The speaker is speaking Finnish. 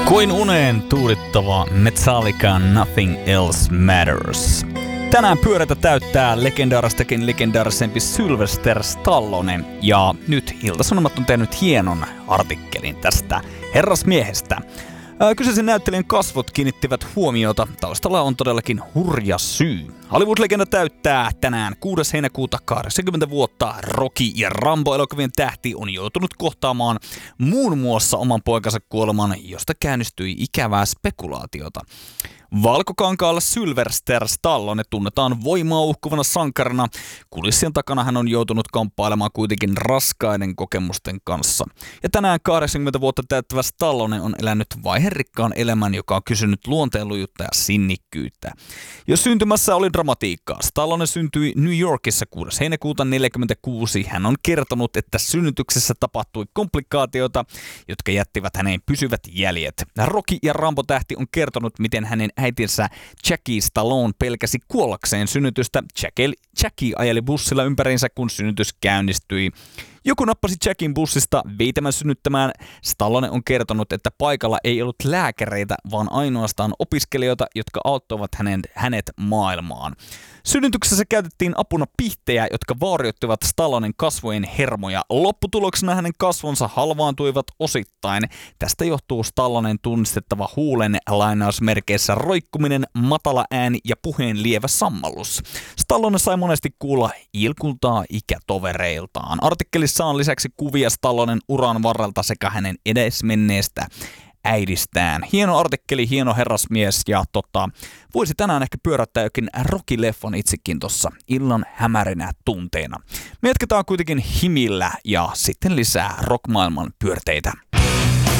Kuin uneen tuudittava Metallica Nothing Else Matters. Tänään pyörätä täyttää legendaaristakin legendaarisempi Sylvester Stallone, ja nyt Ilta-Sanomat on tehnyt hienon artikkelin tästä herrasmiehestä. Kyseisen näyttelijän kasvot kiinnittivät huomiota. Taustalla on todellakin hurja syy. Hollywood-legenda täyttää tänään 6. heinäkuuta 80 vuotta. Rocky ja Rambo-elokuvien tähti on joutunut kohtaamaan muun muassa oman poikansa kuoleman, josta käynnistyi ikävää spekulaatiota. Valkokankaalla Sylvester Stallone tunnetaan voimaa uhkuvana sankarina. Kulissien takana hän on joutunut kamppailemaan kuitenkin raskaiden kokemusten kanssa. Ja tänään 80 vuotta täyttävä Stallone on elänyt vaiherikkaan elämän, joka on kysynyt luonteenlujuutta ja sinnikkyyttä. Jos syntymässä oli dramatiikkaa. Stallone syntyi New Yorkissa 6. heinäkuuta 1946. Hän on kertonut, että synnytyksessä tapahtui komplikaatioita, jotka jättivät häneen pysyvät jäljet. Rocky ja Rambo-tähti on kertonut, miten hänen äitinsä Jackie Stallone pelkäsi kuollakseen synnytystä. Jackie ajeli bussilla ympäriinsä, kun synnytys käynnistyi. Joku nappasi Jackin bussista vei tämän synnyttämään. Stallone on kertonut, että paikalla ei ollut lääkäreitä, vaan ainoastaan opiskelijoita, jotka auttoivat hänet maailmaan. Synnytyksessä käytettiin apuna pihtejä, jotka vaurioittivat Stallonen kasvojen hermoja. Lopputuloksena hänen kasvonsa halvaantuivat osittain. Tästä johtuu Stallonen tunnistettava huulen lainausmerkeissä roikkuminen, matala ääni ja puheen lievä sammallus. Stallone sai monesti kuulla ilkultaa ikätovereiltaan. Artikkelissa on lisäksi kuvia Stallonen uran varrelta sekä hänen edesmenneestä äidistään. Hieno artikkeli, hieno herrasmies, ja voisi tänään ehkä pyörättää jokin Rocky-leffon itsekin tossa illan hämärinä tunteina. Me jatketaan kuitenkin himillä ja sitten lisää rockmaailman pyörteitä.